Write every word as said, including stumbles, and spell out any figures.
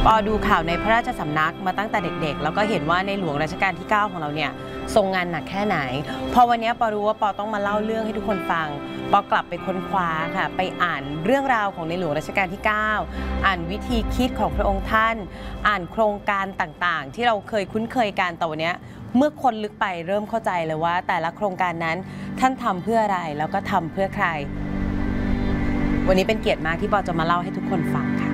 ปอดูข่าวในพระราชสำนักมาตั้งแต่เด็กๆแล้วก็เห็นว่าในหลวงรัชกาลที่เก้าของเราเนี่ยทรงงานหนักแค่ไหนพอวันนี้ปอรู้ว่าปอต้องมาเล่าเรื่องให้ทุกคนฟังปอกลับไปค้นคว้าค่ะไปอ่านเรื่องราวของในหลวงรัชกาลที่เก้าอ่านวิธีคิดของพระองค์ท่านอ่านโครงการต่างๆที่เราเคยคุ้นเคยกันแต่วันนี้เมื่อคนลึกไปเริ่มเข้าใจเลยว่าแต่ละโครงการนั้นท่านทำเพื่ออะไรแล้วก็ทำเพื่อใครวันนี้เป็นเกียรติมากที่ปอจะมาเล่าให้ทุกคนฟังค่ะ